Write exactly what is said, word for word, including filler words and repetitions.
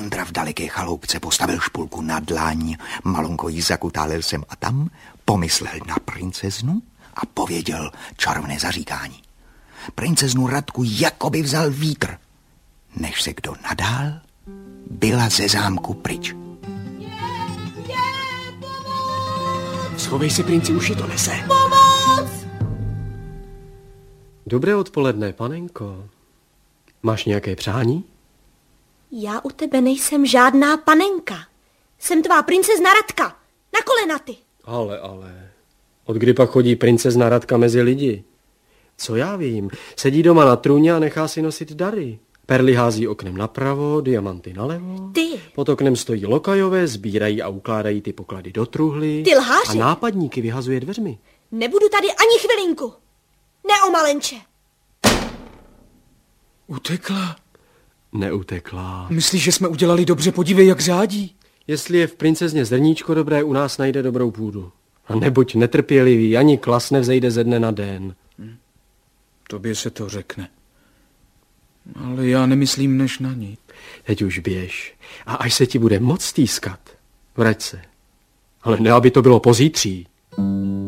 Vondra v daleké chaloupce postavil špulku na dlaň, malonko jí zakutálil sem a tam, pomyslel na princeznu a pověděl čarovné zaříkání. Princeznu Radku jakoby vzal vítr, než se kdo nadál, byla ze zámku pryč. Schovej si, princi, uši to nese. Pomoc! Dobré odpoledne, panenko. Máš nějaké přání? Já u tebe nejsem žádná panenka. Jsem tvá princezna Radka. Na kolena ty. Ale, ale. Od kdy pak chodí princezna Radka mezi lidi? Co já vím, sedí doma na trůně a nechá si nosit dary. Perly hází oknem napravo, diamanty nalevo. Ty. Pod oknem stojí lokajové, sbírají a ukládají ty poklady do truhly. Ty lháři. A nápadníky vyhazuje dveřmi. Nebudu tady ani chvilinku. Neomalenče. Utekla. Neutekla. Myslíš, že jsme udělali dobře? Podívej, jak řádí. Jestli je v princezně zrníčko dobré, u nás najde dobrou půdu. A nebuď netrpělivý, ani klas nevzejde ze dne na den. Hm. Tobě se to řekne. Ale já nemyslím než na ní. Teď už běž. A až se ti bude moc stýskat, vrať se. Ale ne, aby to bylo pozítří.